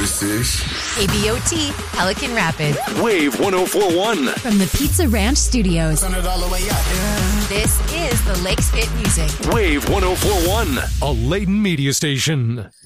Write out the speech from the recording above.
This is KBOT, Pelican Rapids. Wave 104.1. From the Pizza Ranch Studios. Turn it all the way up. This is the Lakes Hit Music. Wave 104.1. A Layton media station.